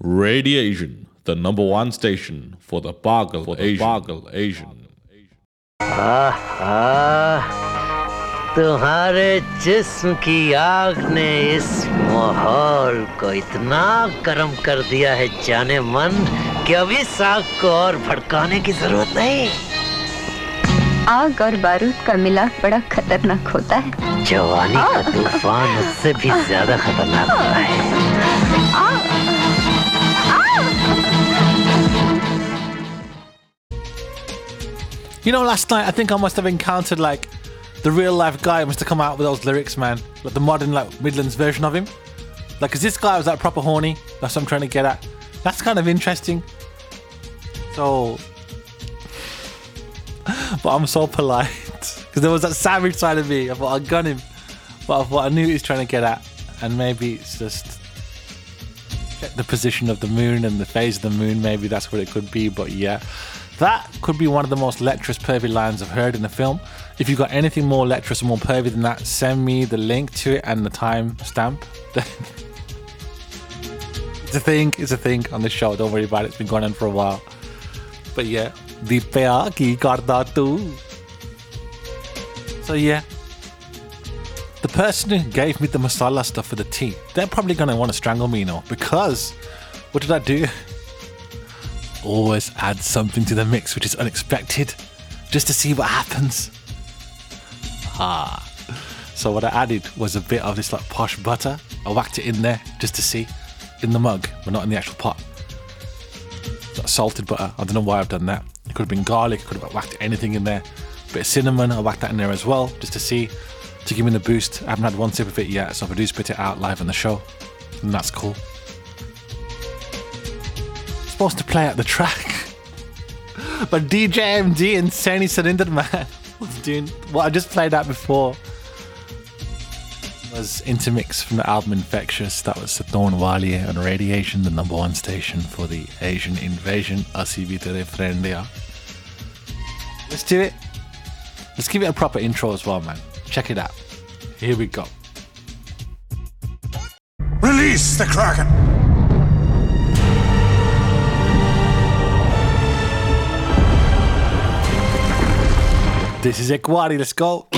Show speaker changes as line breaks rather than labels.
Radiation, the number one station for the Pagal Asian.
तुम्हारे जिस्म की आग ने इस माहौल को इतना गर्म कर दिया है जाने मन कि अब इस आग को और भड़काने की जरूरत नहीं।
आग और बारूद का मिलाप बड़ा खतरनाक होता है।
जवानी का तूफान उससे भी ज्यादा खतरनाक होता है।
You know, last night I think I must have encountered like the real life guy must have come out with those lyrics, man. Like the modern like Midlands version of him. Like, cause this guy was like proper horny. That's what I'm trying to get at. That's kind of interesting. So, but I'm so polite because there was that savage side of me. I thought I'd gun him, but I thought I knew what he's trying to get at, and maybe it's just check the position of the moon and the phase of the moon. Maybe that's what it could be. But yeah. That could be one of the most lecherous pervy lines I've heard in the film. If you've got anything more lecherous or more pervy than that, send me the link to it and the time stamp. It's a thing on the show. Don't worry about it. It's been going on for a while. But yeah, Deepya ki karda tu. So yeah, the person who gave me the masala stuff for the tea, they're probably going to want to strangle me, you know, because what did I do? Always add something to the mix which is unexpected, just to see what happens. So what I added was a bit of this like posh butter. I whacked it in there just to see, in the mug, but not in the actual pot. That salted butter, I don't know why I've done that. It could have been garlic, I could have whacked anything in there. A bit of cinnamon, I whacked that in there as well, just to see, to give me the boost. I haven't had one sip of it yet, so if I do spit it out live on the show, then that's cool. Supposed to play out the track, but DJ MD and Sani Surinder Man was doing what I just played out before. Was Intermix from the album Infectious. That was Saton Waliye on Radiation, the number one station for the Asian invasion. Asi bhi tere friend ya. Let's do it. Let's give it a proper intro as well, man. Check it out. Here we go.
Release the Kraken!
This is Ekwari, let's go.